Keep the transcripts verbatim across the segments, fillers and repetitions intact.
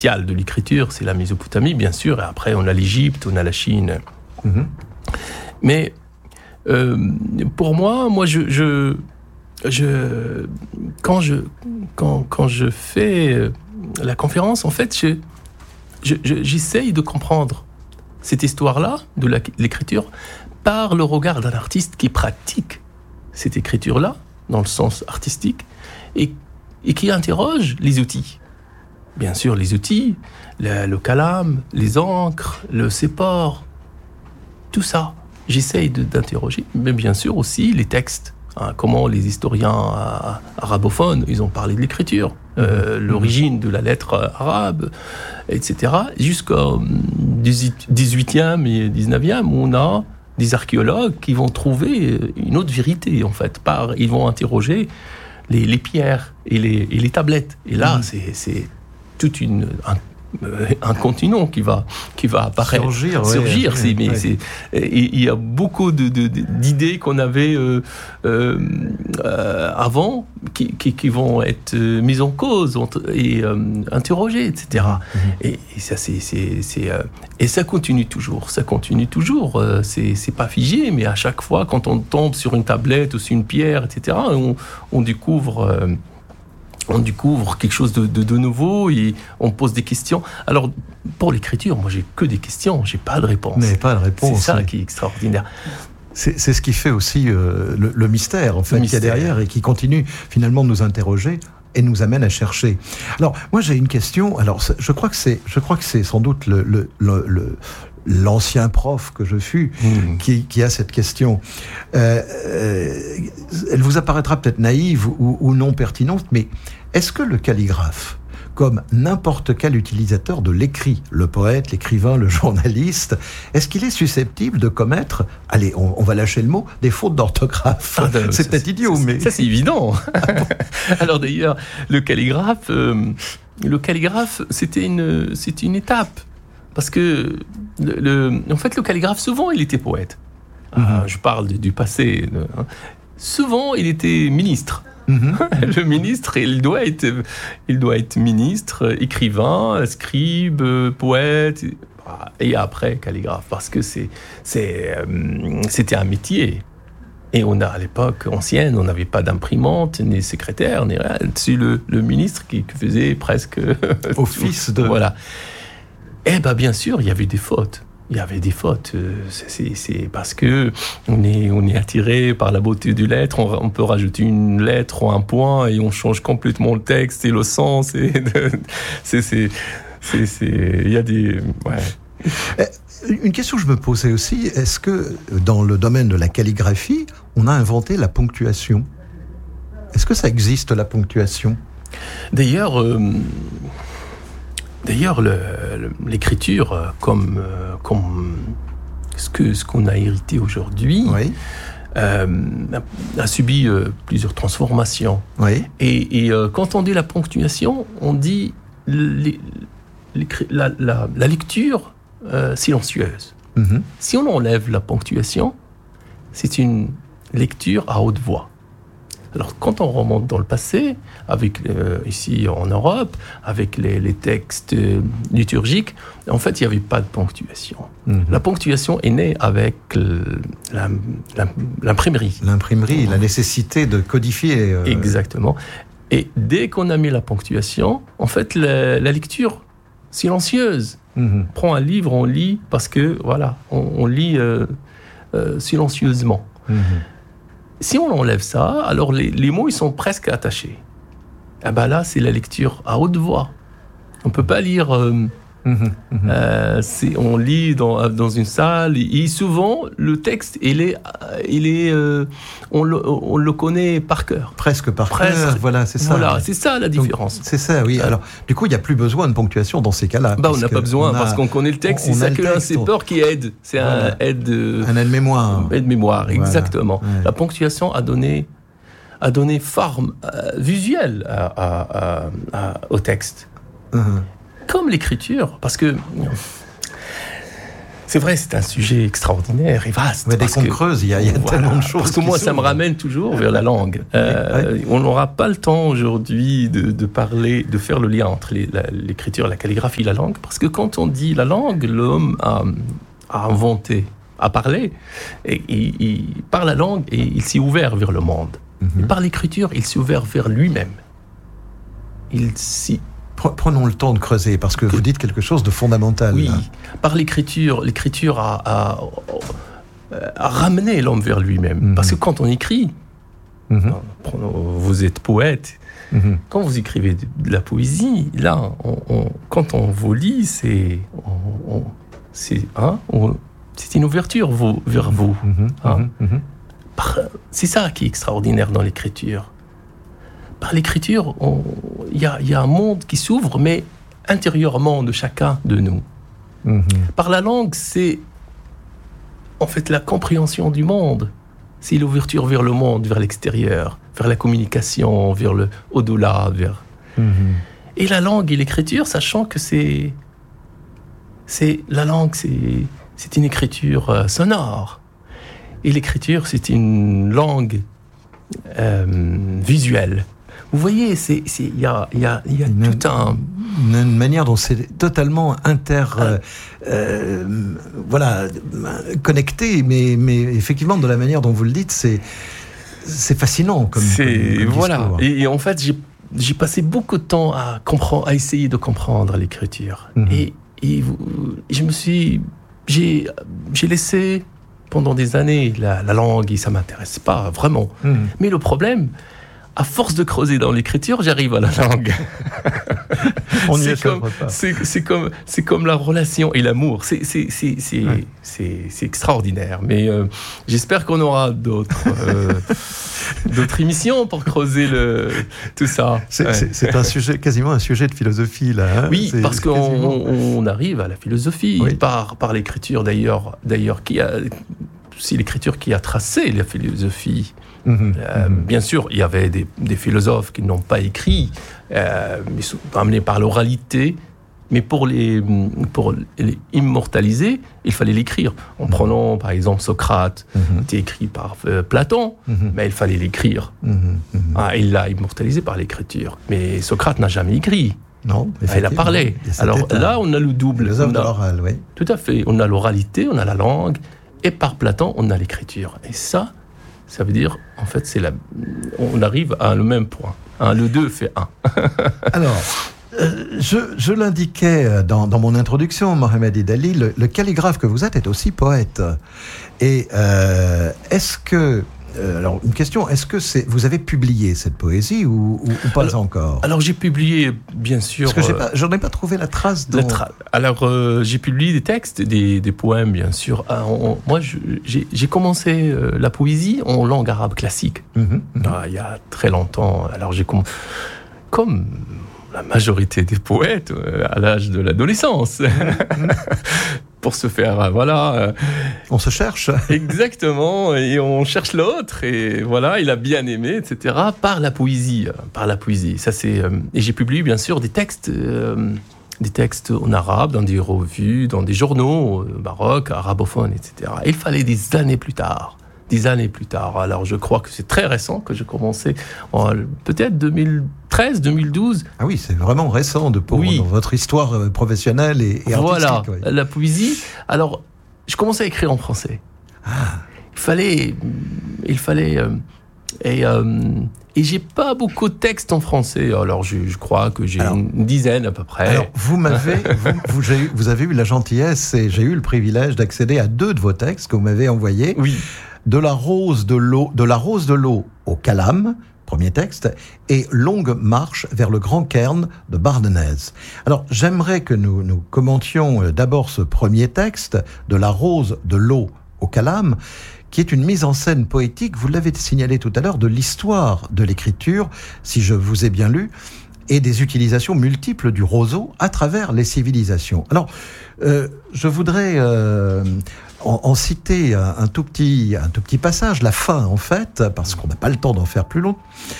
de l'écriture, c'est la Mésopotamie, bien sûr, et après on a l'Égypte, on a la Chine. Mm-hmm. Mais euh, pour moi, moi je, je, je, quand, je, quand, quand je fais la conférence, en fait, je, je, je, j'essaye de comprendre cette histoire-là, de la, l'écriture, par le regard d'un artiste qui pratique cette écriture-là, dans le sens artistique, et, et qui interroge les outils. Bien sûr, les outils, le, le calame, les encres, le sépore, tout ça, j'essaye de, d'interroger. Mais bien sûr aussi les textes. Hein, comment les historiens euh, arabophones, ils ont parlé de l'écriture, euh, mmh. l'origine de la lettre arabe, et cetera. Jusqu'au dix-huitième et dix-neuvième, où on a des archéologues qui vont trouver une autre vérité, en fait. Par, ils vont interroger les, les pierres et les, et les tablettes. Et là, mmh. c'est... c'est toute une un, un continent qui va qui va apparaître surgir, surgir ouais, c'est, mais ouais. c'est il y a beaucoup de, de, d'idées qu'on avait euh, euh, euh, avant qui, qui qui vont être mises en cause et euh, interrogées, etc. Mm-hmm. et, et ça c'est c'est c'est euh, et ça continue toujours ça continue toujours euh, c'est c'est pas figé, mais à chaque fois quand on tombe sur une tablette ou sur une pierre, etc., on on découvre euh, on découvre quelque chose de, de, de nouveau et on pose des questions. Alors, pour l'écriture, moi, j'ai que des questions, j'ai pas de réponse. Mais pas de réponse. C'est ça oui. qui est extraordinaire. C'est, c'est ce qui fait aussi euh, le, le mystère, en fait, qu'il y a derrière et qui continue finalement de nous interroger et nous amène à chercher. Alors, moi, j'ai une question. Alors, je crois que c'est, je crois que c'est sans doute le, le, le, le l'ancien prof que je fus, mmh. qui, qui a cette question. Euh, euh, elle vous apparaîtra peut-être naïve ou, ou non pertinente, mais est-ce que le calligraphe, comme n'importe quel utilisateur de l'écrit, le poète, l'écrivain, le journaliste, est-ce qu'il est susceptible de commettre, allez, on, on va lâcher le mot, des fautes d'orthographe? ah, C'est ça, peut-être idiot, ça, mais... Ça, c'est évident. Alors d'ailleurs, le calligraphe, euh, le calligraphe, c'était une, c'était une étape. Parce que, le, le, en fait, le calligraphe, souvent, il était poète. Mm-hmm. Ah, je parle du, du passé. Hein. Souvent, il était ministre. Mm-hmm. Le ministre, il doit être, il doit être ministre, écrivain, scribe, poète, et après calligraphe, parce que c'est, c'est, euh, c'était un métier. Et on a, à l'époque ancienne, on n'avait pas d'imprimante, ni secrétaire, ni rien. C'est le, le ministre qui faisait presque office de... Voilà. Eh bien, bien sûr, il y avait des fautes. Il y avait des fautes. C'est, c'est parce que on est, on est attiré par la beauté du lettre. On, on peut rajouter une lettre ou un point et on change complètement le texte et le sens. Et de, c'est, c'est, c'est, c'est, il y a des... Ouais. Une question que je me posais aussi, est-ce que dans le domaine de la calligraphie, on a inventé la ponctuation ? Est-ce que ça existe, la ponctuation ? D'ailleurs... Euh, D'ailleurs, le, le, l'écriture, comme, euh, comme ce, que, ce qu'on a hérité aujourd'hui, oui. euh, a, a subi euh, plusieurs transformations. Oui. Et, et euh, quand on dit la ponctuation, on dit les, les, la, la, la lecture euh, silencieuse. Mm-hmm. Si on enlève la ponctuation, c'est une lecture à haute voix. Alors, quand on remonte dans le passé, avec euh, ici en Europe, avec les, les textes euh, liturgiques, en fait, il n'y avait pas de ponctuation. Mm-hmm. La ponctuation est née avec le, la, la, l'imprimerie. L'imprimerie, la nécessité de codifier. Euh... Exactement. Et dès qu'on a mis la ponctuation, en fait, la, la lecture silencieuse. Mm-hmm. On prend un livre, on lit, parce que, voilà, on, on lit euh, euh, silencieusement. Mm-hmm. Si on enlève ça, alors les, les mots ils sont presque attachés. Ah ben là, c'est la lecture à haute voix. On ne peut pas lire... Euh, mmh, mmh. Euh, c'est, on lit dans, dans une salle, et souvent, le texte, il est, il est, euh, on, le, on le connaît par cœur. Presque par Presque. cœur, voilà, c'est ça. Voilà, c'est ça la différence. Donc, c'est ça, oui. Alors, du coup, il n'y a plus besoin de ponctuation dans ces cas-là. Bah, on n'a pas besoin, a, parce qu'on connaît le texte, on, c'est ça que un sépore qui aide. C'est voilà. un aide... Euh, un aide-mémoire. Aide-mémoire, voilà. Exactement. Ouais. La ponctuation a donné, a donné forme euh, visuelle à, à, à, à, au texte. Uh-huh. Comme l'écriture, parce que C'est vrai, c'est un sujet extraordinaire et vaste. Mais dès qu'on creuse, il y a, il y a voilà, tellement de choses. Parce que moi, ça me ramène toujours vers la langue. Euh, oui. On n'aura pas le temps aujourd'hui de, de parler, de faire le lien entre les, la, l'écriture, la calligraphie et la langue. Parce que quand on dit la langue, l'homme a, a inventé, a parlé. Et, et, et par la langue, et il s'est ouvert vers le monde. Mm-hmm. Et par l'écriture, il s'est ouvert vers lui-même. Il s'y Prenons le temps de creuser, parce que vous dites quelque chose de fondamental. Oui, par l'écriture, l'écriture a, a, a ramené l'homme vers lui-même. Mm-hmm. Parce que quand on écrit, mm-hmm. vous êtes poète, mm-hmm. quand vous écrivez de la poésie, là, on, on, quand on vous lit, c'est, on, on, c'est, hein, on, c'est une ouverture vous, vers vous. Mm-hmm. Hein. Mm-hmm. Par, c'est ça qui est extraordinaire dans l'écriture. Par l'écriture, il y, y a un monde qui s'ouvre, mais intérieurement de chacun de nous. Mm-hmm. Par la langue, c'est en fait la compréhension du monde. C'est l'ouverture vers le monde, vers l'extérieur, vers la communication, vers le au-delà. Vers... Mm-hmm. Et la langue et l'écriture, sachant que c'est, c'est la langue, c'est, c'est une écriture euh, sonore. Et l'écriture, c'est une langue euh, visuelle. Vous voyez, c'est, c'est, il y a, il y a, il y a une, tout un... Une manière dont c'est totalement inter... Euh, euh, voilà, connecté, mais, mais effectivement, de la manière dont vous le dites, c'est, c'est fascinant comme, c'est, comme, comme voilà. discours. Et, et en fait, j'ai, j'ai passé beaucoup de temps à, comprendre, à essayer de comprendre l'écriture. Mm-hmm. Et, et je me suis... J'ai, j'ai laissé pendant des années la, la langue, et ça ne m'intéresse pas vraiment. Mm-hmm. Mais le problème... À force de creuser dans l'écriture, j'arrive à la langue. On n'y c'est, comme, pas. C'est, c'est, comme, c'est comme la relation et l'amour. C'est, c'est, c'est, c'est, ouais. c'est, c'est extraordinaire. Mais euh, j'espère qu'on aura d'autres, euh, d'autres émissions pour creuser le, tout ça. C'est, ouais. c'est, c'est un sujet, quasiment un sujet de philosophie, là. Hein, oui, c'est, parce c'est qu'on quasiment... on arrive à la philosophie oui. par, par l'écriture, d'ailleurs, d'ailleurs qui a, c'est l'écriture qui a tracé la philosophie. Mmh, euh, mmh. Bien sûr, il y avait des, des philosophes qui n'ont pas écrit, euh, mais sont amenés par l'oralité, mais pour les, pour les immortaliser, il fallait l'écrire. En mmh. prenant, par exemple, Socrate, mmh. était écrit par euh, Platon, mmh. mais il fallait l'écrire. Mmh. Mmh. Ah, il l'a immortalisé par l'écriture. Mais Socrate n'a jamais écrit. Non, il a parlé. Alors là, on a le double. Les œuvres de l'oral, oui. Tout à fait. On a l'oralité, on a la langue, et par Platon, on a l'écriture. Et ça... Ça veut dire, en fait, c'est la... on arrive à le même point. Un, le deux fait un. Alors, euh, je, je l'indiquais dans, dans mon introduction, Mohamed Idali, le, le calligraphe que vous êtes est aussi poète. Et euh, est-ce que... Euh, alors, une question, est-ce que c'est, vous avez publié cette poésie ou, ou, ou pas alors, encore ? Alors, j'ai publié, bien sûr... Parce que j'ai pas, j'en ai pas trouvé la trace. Dans... La tra- alors, euh, j'ai publié des textes, des, des poèmes, bien sûr. Ah, on, moi, je, j'ai, j'ai commencé euh, la poésie en langue arabe classique. Mmh, mmh. Ah, il y a très longtemps. Alors, j'ai com- comme... la majorité des poètes, euh, à l'âge de l'adolescence. Mmh. Pour se faire, voilà... Euh, on se cherche. Exactement, et on cherche l'autre, et voilà, il a bien aimé, et cetera, par la poésie, par la poésie. Ça, c'est, euh, et j'ai publié, bien sûr, des textes, euh, des textes en arabe, dans des revues, dans des journaux euh, baroques, arabophones, et cetera. Et il fallait des années plus tard, des années plus tard. Alors, je crois que c'est très récent que j'ai commencé, en, peut-être deux mille treize, deux mille douze. Ah oui, c'est vraiment récent de pour oui. dans votre histoire professionnelle et, et voilà, artistique. Voilà, oui. La poésie. Alors, je commençais à écrire en français. Ah. Il fallait, il fallait, euh, et euh, et j'ai pas beaucoup de textes en français. Alors, je, je crois que j'ai alors, une dizaine à peu près. Alors, vous m'avez, vous, vous, j'ai eu, vous avez eu la gentillesse et j'ai eu le privilège d'accéder à deux de vos textes que vous m'avez envoyés. Oui. De la rose de l'eau, de la rose de l'eau au calame. Premier texte, et Longue marche vers le Grand Cairn de Bardenez. Alors, j'aimerais que nous, nous commentions d'abord ce premier texte, de la rose de l'eau au calame, qui est une mise en scène poétique, vous l'avez signalé tout à l'heure, de l'histoire de l'écriture, si je vous ai bien lu, et des utilisations multiples du roseau à travers les civilisations. Alors, euh, je voudrais... Euh, En, en citer un, un, tout petit, un tout petit passage, la fin en fait, parce qu'on n'a pas le temps d'en faire plus long,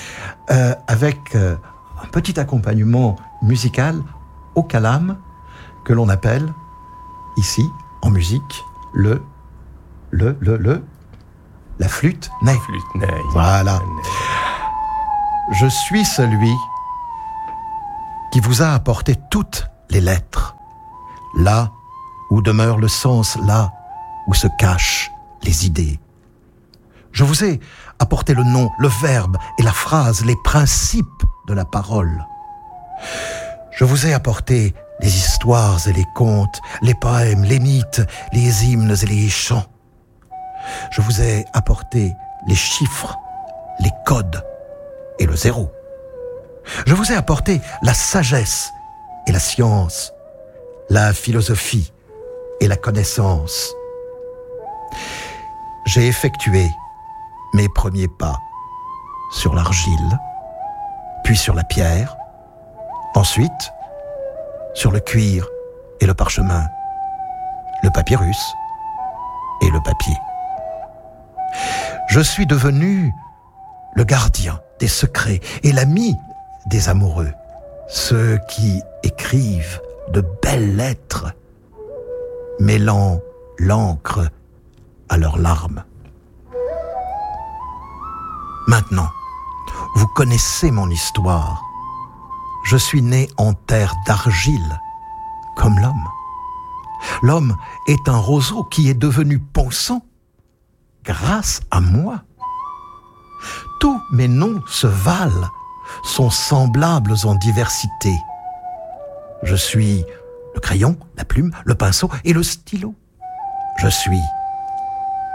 euh, avec euh, un petit accompagnement musical au calame que l'on appelle ici en musique le, le, le, le, la flûte naît. Flûte naît. Voilà. Je suis celui qui vous a apporté toutes les lettres, là où demeure le sens, là où se cachent les idées. Je vous ai apporté le nom, le verbe et la phrase, les principes de la parole. Je vous ai apporté les histoires et les contes, les poèmes, les mythes, les hymnes et les chants. Je vous ai apporté les chiffres, les codes et le zéro. Je vous ai apporté la sagesse et la science, la philosophie et la connaissance. J'ai effectué mes premiers pas sur l'argile, puis sur la pierre, ensuite sur le cuir et le parchemin, le papyrus et le papier. Je suis devenu le gardien des secrets et l'ami des amoureux, ceux qui écrivent de belles lettres, mêlant l'encre à leurs larmes. Maintenant, vous connaissez mon histoire. Je suis né en terre d'argile, comme l'homme. L'homme est un roseau qui est devenu pensant grâce à moi. Tous mes noms se valent, sont semblables en diversité. Je suis le crayon, la plume, le pinceau et le stylo. Je suis